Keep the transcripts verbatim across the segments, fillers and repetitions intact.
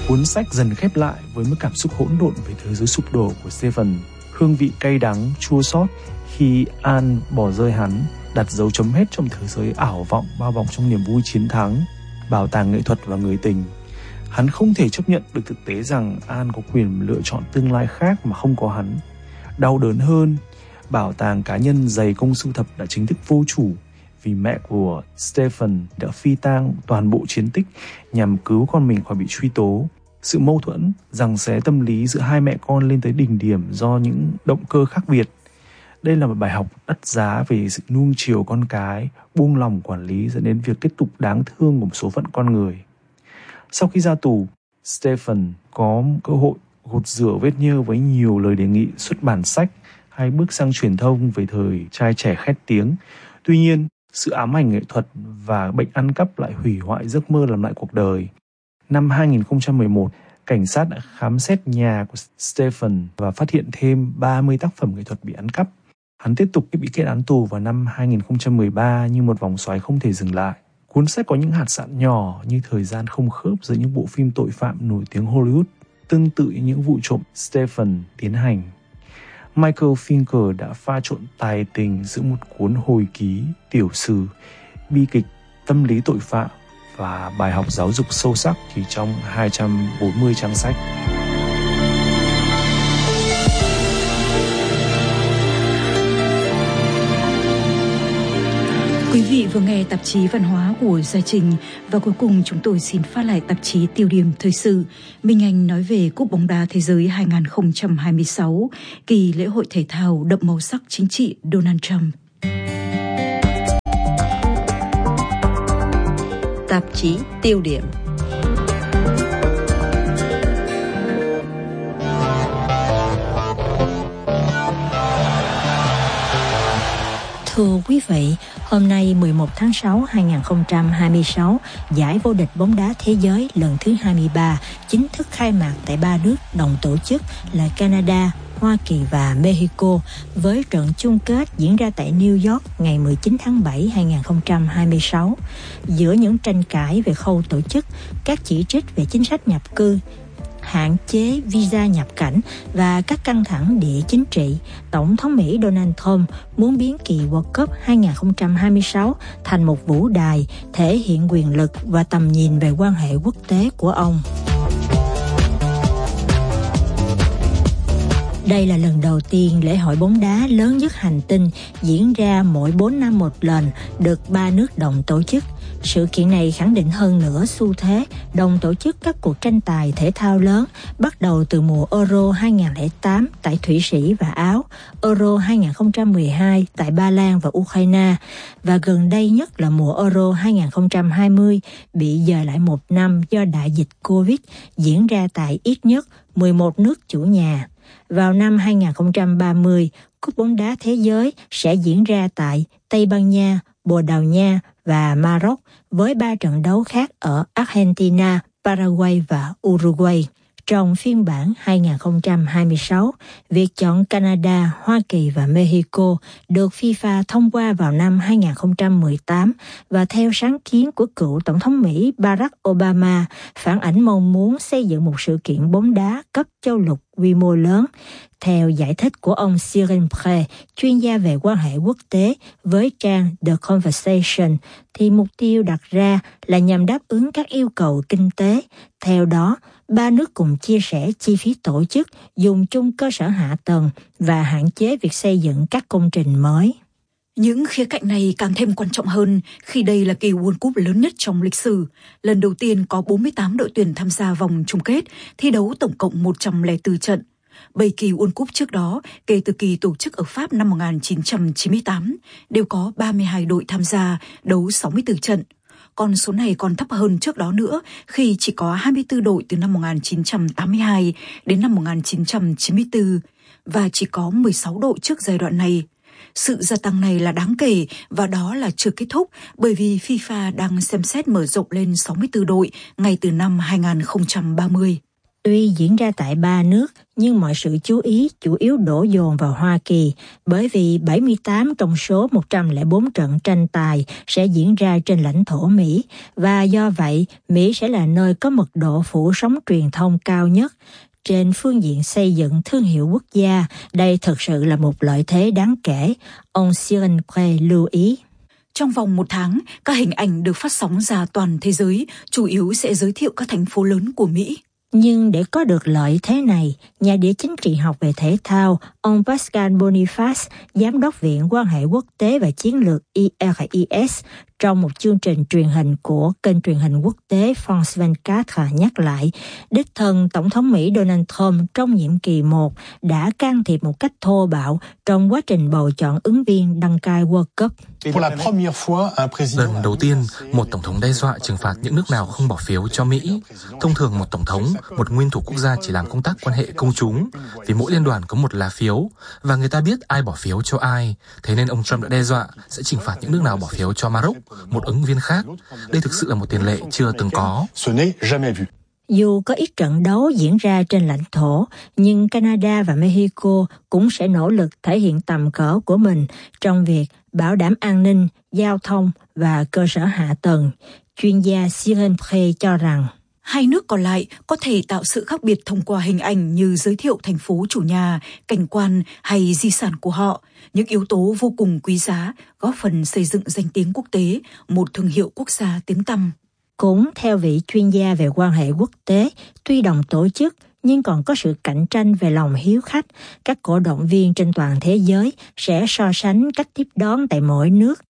Cuốn sách dần khép lại với một cảm xúc hỗn độn về thế giới sụp đổ của Stephen, hương vị cay đắng, chua xót khi Anne bỏ rơi hắn, đặt dấu chấm hết trong thế giới ảo vọng bao bọc trong niềm vui chiến thắng, bảo tàng nghệ thuật và người tình. Hắn không thể chấp nhận được thực tế rằng Anne có quyền lựa chọn tương lai khác mà không có hắn. Đau đớn hơn, bảo tàng cá nhân dày công sưu tập đã chính thức vô chủ vì mẹ của Stephen đã phi tang toàn bộ chiến tích nhằm cứu con mình khỏi bị truy tố. Sự mâu thuẫn, giằng xé tâm lý giữa hai mẹ con lên tới đỉnh điểm do những động cơ khác biệt. Đây là một bài học đắt giá về sự nuông chiều con cái, buông lỏng quản lý dẫn đến việc kết tục đáng thương của một số phận con người. Sau khi ra tù, Stephen có cơ hội gột rửa vết nhơ với nhiều lời đề nghị xuất bản sách hay bước sang truyền thông về thời trai trẻ khét tiếng. Tuy nhiên, sự ám ảnh nghệ thuật và bệnh ăn cắp lại hủy hoại giấc mơ làm lại cuộc đời. Năm hai không một một, cảnh sát đã khám xét nhà của Stephen và phát hiện thêm ba mươi tác phẩm nghệ thuật bị ăn cắp. Hắn tiếp tục bị kết án tù vào năm hai không một ba như một vòng xoáy không thể dừng lại. Cuốn sách có những hạt sạn nhỏ như thời gian không khớp giữa những bộ phim tội phạm nổi tiếng Hollywood, tương tự như những vụ trộm Stephen tiến hành. Michael Finker đã pha trộn tài tình giữa một cuốn hồi ký, tiểu sử, bi kịch, tâm lý tội phạm và bài học giáo dục sâu sắc chỉ trong hai trăm bốn mươi trang sách. Quý vị vừa nghe tạp chí văn hóa của Gia Trình và cuối cùng chúng tôi xin phát lại tạp chí tiêu điểm thời sự. Minh Anh nói về Cúp bóng đá thế giới hai không hai sáu, kỳ lễ hội thể thao đậm màu sắc chính trị Donald Trump. Tạp chí tiêu điểm. Thưa quý vị, hôm nay mười một tháng sáu năm hai không hai sáu, giải vô địch bóng đá thế giới lần thứ hai mươi ba chính thức khai mạc tại ba nước đồng tổ chức là Canada, Hoa Kỳ và Mexico, với trận chung kết diễn ra tại New York ngày mười chín tháng bảy năm hai không hai sáu. Giữa những tranh cãi về khâu tổ chức, các chỉ trích về chính sách nhập cư, hạn chế visa nhập cảnh và các căng thẳng địa chính trị, Tổng thống Mỹ Donald Trump muốn biến kỳ World Cup hai không hai sáu thành một vũ đài thể hiện quyền lực và tầm nhìn về quan hệ quốc tế của ông. Đây là lần đầu tiên lễ hội bóng đá lớn nhất hành tinh diễn ra mỗi bốn năm một lần, được ba nước đồng tổ chức. Sự kiện này khẳng định hơn nữa xu thế đồng tổ chức các cuộc tranh tài thể thao lớn bắt đầu từ mùa Euro hai không không tám tại Thụy Sĩ và Áo, Euro hai không một hai tại Ba Lan và Ukraine, và gần đây nhất là mùa Euro hai không hai không bị dời lại một năm do đại dịch Covid, diễn ra tại ít nhất mười một nước chủ nhà. Vào năm hai không ba mươi, Cúp bóng đá thế giới sẽ diễn ra tại Tây Ban Nha, Bồ Đào Nha và Maroc, với ba trận đấu khác ở Argentina, Paraguay và Uruguay. Trong phiên bản hai không hai sáu, việc chọn Canada, Hoa Kỳ và Mexico được FIFA thông qua vào năm hai không một tám và theo sáng kiến của cựu Tổng thống Mỹ Barack Obama, phản ảnh mong muốn xây dựng một sự kiện bóng đá cấp châu lục quy mô lớn. Theo giải thích của ông Cyril Pré, chuyên gia về quan hệ quốc tế với trang The Conversation, thì mục tiêu đặt ra là nhằm đáp ứng các yêu cầu kinh tế. Theo đó, ba nước cùng chia sẻ chi phí tổ chức, dùng chung cơ sở hạ tầng và hạn chế việc xây dựng các công trình mới. Những khía cạnh này càng thêm quan trọng hơn khi đây là kỳ World Cup lớn nhất trong lịch sử. Lần đầu tiên có bốn mươi tám đội tuyển tham gia vòng chung kết, thi đấu tổng cộng một trăm lẻ bốn trận. Bảy kỳ World Cup trước đó, kể từ kỳ tổ chức ở Pháp năm một nghìn chín trăm chín mươi tám, đều có ba mươi hai đội tham gia, đấu sáu mươi tư trận. Con số này còn thấp hơn trước đó nữa, khi chỉ có hai mươi tư đội từ năm một nghìn chín trăm tám mươi hai đến năm một nghìn chín trăm chín mươi tư, và chỉ có mười sáu đội trước giai đoạn này. Sự gia tăng này là đáng kể, và đó là chưa kết thúc, bởi vì FIFA đang xem xét mở rộng lên sáu mươi tư đội ngay từ năm hai không ba mươi. Tuy diễn ra tại ba nước, nhưng mọi sự chú ý chủ yếu đổ dồn vào Hoa Kỳ, bởi vì bảy mươi tám trong số một trăm lẻ bốn trận tranh tài sẽ diễn ra trên lãnh thổ Mỹ, và do vậy, Mỹ sẽ là nơi có mật độ phủ sóng truyền thông cao nhất. Trên phương diện xây dựng thương hiệu quốc gia, đây thực sự là một lợi thế đáng kể, ông Cyril Prey lưu ý. Trong vòng một tháng, các hình ảnh được phát sóng ra toàn thế giới, chủ yếu sẽ giới thiệu các thành phố lớn của Mỹ. Nhưng để có được lợi thế này, nhà địa chính trị học về thể thao, ông Pascal Boniface, giám đốc Viện Quan hệ Quốc tế và Chiến lược I R I S, trong một chương trình truyền hình của kênh truyền hình quốc tế France hai mươi bốn nhắc lại, đích thân Tổng thống Mỹ Donald Trump trong nhiệm kỳ một đã can thiệp một cách thô bạo trong quá trình bầu chọn ứng viên đăng cai World Cup. Lần đầu tiên, một tổng thống đe dọa trừng phạt những nước nào không bỏ phiếu cho Mỹ. Thông thường một tổng thống, một nguyên thủ quốc gia chỉ làm công tác quan hệ công chúng, vì mỗi liên đoàn có một lá phiếu, và người ta biết ai bỏ phiếu cho ai. Thế nên ông Trump đã đe dọa sẽ trừng phạt những nước nào bỏ phiếu cho Maroc, một ứng viên khác. Đây thực sự là một tiền lệ chưa từng có. Dù có ít trận đấu diễn ra trên lãnh thổ, nhưng Canada và Mexico cũng sẽ nỗ lực thể hiện tầm cỡ của mình trong việc bảo đảm an ninh, giao thông và cơ sở hạ tầng. Chuyên gia Cyril Prey cho rằng, hai nước còn lại có thể tạo sự khác biệt thông qua hình ảnh như giới thiệu thành phố chủ nhà, cảnh quan hay di sản của họ, những yếu tố vô cùng quý giá, góp phần xây dựng danh tiếng quốc tế, một thương hiệu quốc gia tiếng tăm. Cũng theo vị chuyên gia về quan hệ quốc tế, tuy đồng tổ chức nhưng còn có sự cạnh tranh về lòng hiếu khách, các cổ động viên trên toàn thế giới sẽ so sánh cách tiếp đón tại mỗi nước.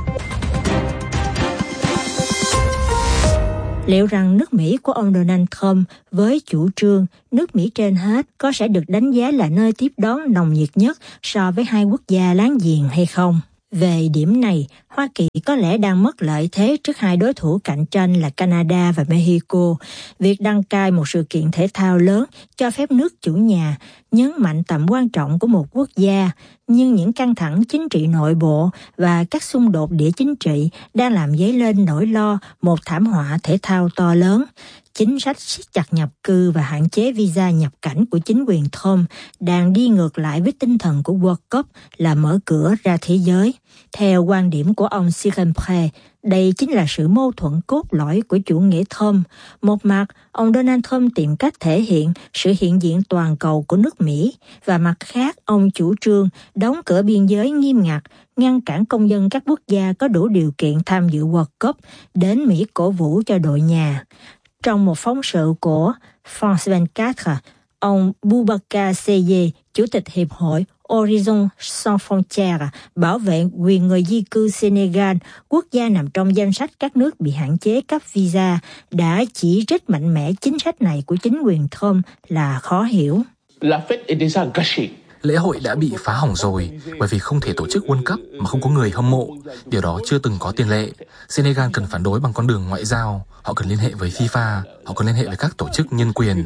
Liệu rằng nước Mỹ của ông Donald Trump với chủ trương nước Mỹ trên hết có sẽ được đánh giá là nơi tiếp đón nồng nhiệt nhất so với hai quốc gia láng giềng hay không? Về điểm này, Hoa Kỳ có lẽ đang mất lợi thế trước hai đối thủ cạnh tranh là Canada và Mexico. Việc đăng cai một sự kiện thể thao lớn cho phép nước chủ nhà nhấn mạnh tầm quan trọng của một quốc gia, nhưng những căng thẳng chính trị nội bộ và các xung đột địa chính trị đang làm dấy lên nỗi lo một thảm họa thể thao to lớn. Chính sách siết chặt nhập cư và hạn chế visa nhập cảnh của chính quyền Trump đang đi ngược lại với tinh thần của World Cup là mở cửa ra thế giới. Theo quan điểm của ông Cyril Prey, đây chính là sự mâu thuẫn cốt lõi của chủ nghĩa Trump. Một mặt, ông Donald Trump tìm cách thể hiện sự hiện diện toàn cầu của nước Mỹ, và mặt khác, ông chủ trương đóng cửa biên giới nghiêm ngặt, ngăn cản công dân các quốc gia có đủ điều kiện tham dự World Cup đến Mỹ cổ vũ cho đội nhà. Trong một phóng sự của France hai mươi bốn, ông Boubacar Seye, Chủ tịch Hiệp hội Horizon Sans Frontières, bảo vệ quyền người di cư Senegal, quốc gia nằm trong danh sách các nước bị hạn chế cấp visa, đã chỉ trích mạnh mẽ chính sách này của chính quyền Trump là khó hiểu. La fête est déjà gâchée. Lễ hội đã bị phá hỏng rồi, bởi vì không thể tổ chức World Cup mà không có người hâm mộ. Điều đó chưa từng có tiền lệ. Senegal cần phản đối bằng con đường ngoại giao. Họ cần liên hệ với FIFA, họ cần liên hệ với các tổ chức nhân quyền.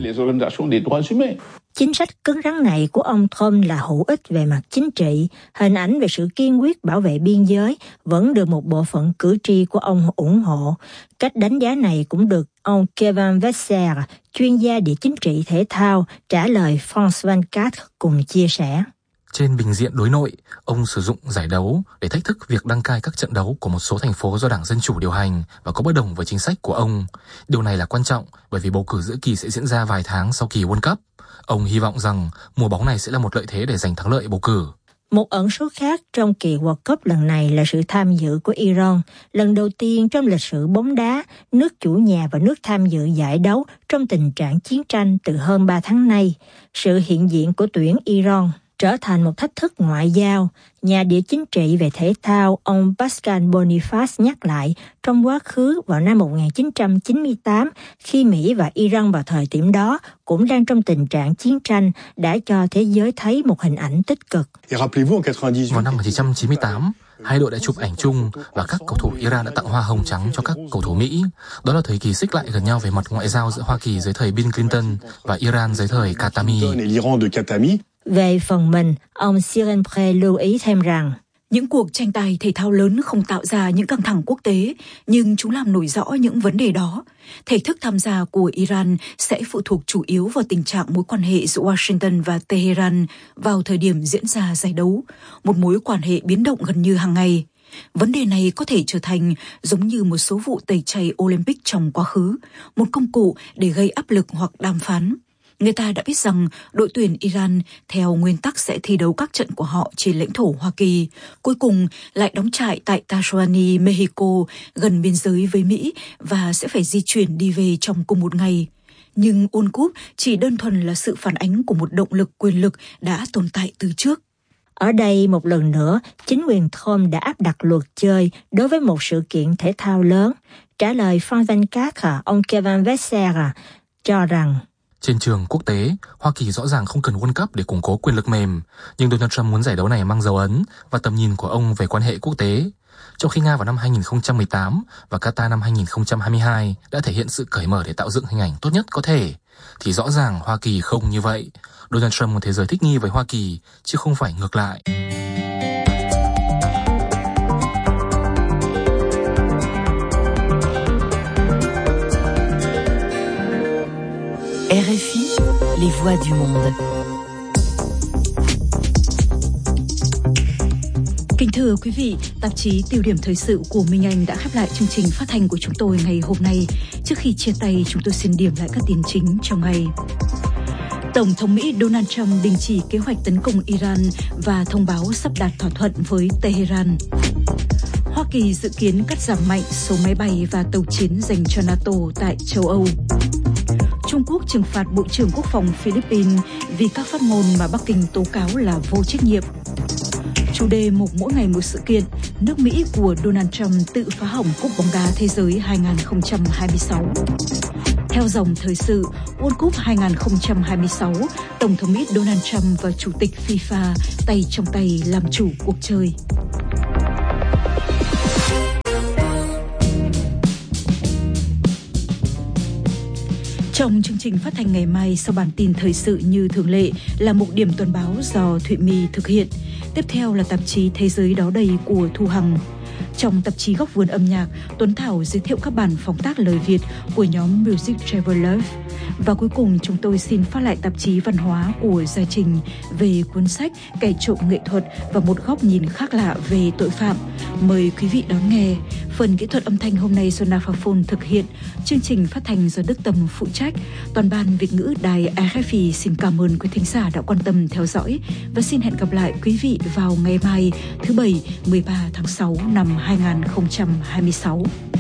Chính sách cứng rắn này của ông Trump là hữu ích về mặt chính trị. Hình ảnh về sự kiên quyết bảo vệ biên giới vẫn được một bộ phận cử tri của ông ủng hộ. Cách đánh giá này cũng được ông Kevin Vesser, chuyên gia địa chính trị thể thao, trả lời France hai mươi bốn cùng chia sẻ. Trên bình diện đối nội, ông sử dụng giải đấu để thách thức việc đăng cai các trận đấu của một số thành phố do Đảng Dân Chủ điều hành và có bất đồng với chính sách của ông. Điều này là quan trọng bởi vì bầu cử giữa kỳ sẽ diễn ra vài tháng sau kỳ World Cup. Ông hy vọng rằng mùa bóng này sẽ là một lợi thế để giành thắng lợi bầu cử. Một ẩn số khác trong kỳ World Cup lần này là sự tham dự của Iran. Lần đầu tiên trong lịch sử bóng đá, nước chủ nhà và nước tham dự giải đấu trong tình trạng chiến tranh từ hơn ba tháng nay. Sự hiện diện của tuyển Iran trở thành một thách thức ngoại giao. Nhà địa chính trị về thể thao ông Pascal Boniface nhắc lại, trong quá khứ vào năm một nghìn chín trăm chín mươi tám, khi Mỹ và Iran vào thời điểm đó cũng đang trong tình trạng chiến tranh, đã cho thế giới thấy một hình ảnh tích cực. Vào năm một nghìn chín trăm chín mươi tám, hai đội đã chụp ảnh chung và các cầu thủ Iran đã tặng hoa hồng trắng cho các cầu thủ Mỹ. Đó là thời kỳ xích lại gần nhau về mặt ngoại giao giữa Hoa Kỳ dưới thời Bill Clinton và Iran dưới thời Khatami. Về phần mình, ông Cyril Prey lưu ý thêm rằng, Những cuộc tranh tài thể thao lớn không tạo ra những căng thẳng quốc tế, nhưng chúng làm nổi rõ những vấn đề đó. Thể thức tham gia của Iran sẽ phụ thuộc chủ yếu vào tình trạng mối quan hệ giữa Washington và Tehran vào thời điểm diễn ra giải đấu, một mối quan hệ biến động gần như hàng ngày. Vấn đề này có thể trở thành giống như một số vụ tẩy chay Olympic trong quá khứ, một công cụ để gây áp lực hoặc đàm phán. Người ta đã biết rằng đội tuyển Iran theo nguyên tắc sẽ thi đấu các trận của họ trên lãnh thổ Hoa Kỳ, cuối cùng lại đóng trại tại Tahranyi, Mexico, gần biên giới với Mỹ và sẽ phải di chuyển đi về trong cùng một ngày. Nhưng World Cup chỉ đơn thuần là sự phản ánh của một động lực quyền lực đã tồn tại từ trước. Ở đây một lần nữa, chính quyền Trump đã áp đặt luật chơi đối với một sự kiện thể thao lớn. Trả lời France hai mươi bốn, ông Kevin Vesser cho rằng trên trường quốc tế, Hoa Kỳ rõ ràng không cần World Cup để củng cố quyền lực mềm, nhưng Donald Trump muốn giải đấu này mang dấu ấn và tầm nhìn của ông về quan hệ quốc tế. Trong khi Nga vào năm hai không một tám và Qatar năm hai không hai hai đã thể hiện sự cởi mở để tạo dựng hình ảnh tốt nhất có thể, thì rõ ràng Hoa Kỳ không như vậy. Donald Trump muốn thế giới thích nghi với Hoa Kỳ, chứ không phải ngược lại. rờ ép i, les voix du monde. Kính thưa quý vị, tạp chí Tiêu điểm Thời sự của Minh Anh đã khép lại chương trình phát thanh của chúng tôi ngày hôm nay. Trước khi chia tay, chúng tôi xin điểm lại các tin chính trong ngày. Tổng thống Mỹ Donald Trump đình chỉ kế hoạch tấn công Iran và thông báo sắp đạt thỏa thuận với Tehran. Hoa Kỳ dự kiến cắt giảm mạnh số máy bay và tàu chiến dành cho NATO tại châu Âu. Trung Quốc trừng phạt Bộ trưởng Quốc phòng Philippines vì các phát ngôn mà Bắc Kinh tố cáo là vô trách nhiệm. Chủ đề Mục mỗi ngày một sự kiện, nước Mỹ của Donald Trump tự phá hỏng Cúp bóng đá thế giới hai không hai sáu. Theo dòng thời sự, World Cup hai không hai sáu, Tổng thống Mỹ Donald Trump và Chủ tịch FIFA tay trong tay làm chủ cuộc chơi. Trong chương trình phát thanh ngày mai, sau bản tin thời sự như thường lệ là mục điểm tuần báo do Thụy My thực hiện. Tiếp theo là tạp chí Thế giới đó đây của Thu Hằng. Trong tạp chí Góc vườn âm nhạc, Tuấn Thảo giới thiệu các bản phóng tác lời Việt của nhóm Music Traveler. Và cuối cùng chúng tôi xin phát lại tạp chí văn hóa của Gia Trình về cuốn sách Kẻ trộm nghệ thuật và một góc nhìn khác lạ về tội phạm. Mời quý vị đón nghe. Phần kỹ thuật âm thanh hôm nay do Nafaphone thực hiện. Chương trình phát thanh do Đức Tâm phụ trách. Toàn ban Việt ngữ đài rờ ép i xin cảm ơn quý thính giả đã quan tâm theo dõi và xin hẹn gặp lại quý vị vào ngày mai thứ Bảy mười ba tháng sáu năm hai không hai sáu.